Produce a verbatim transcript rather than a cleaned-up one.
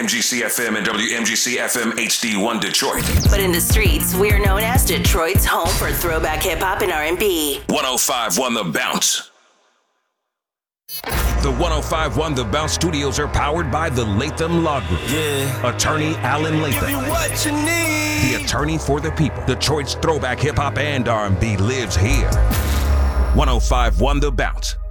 M G C F M and W M G C F M H D one Detroit. But in the streets, we're known as Detroit's home for throwback hip-hop and R and B. one oh five point one The Bounce. The one oh five point one The Bounce studios are powered by the Latham Law Group. Yeah. Attorney Alan Latham. Give you what you need. The attorney for the people. Detroit's throwback hip-hop and R and B lives here. one oh five point one The Bounce.